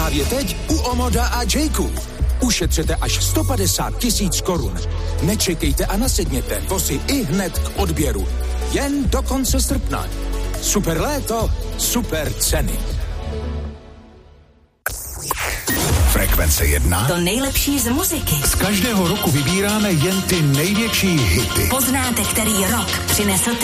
Právě teď u Omoda a Jayku. Ušetřete až 150 000 korun. Nečekejte a nasedněte, vozy i hned k odběru. Jen do konce srpna. Super léto, super ceny. Frekvence 1. To nejlepší z muziky. Z každého roku vybíráme jen ty největší hity. Poznáte, který rok přinesl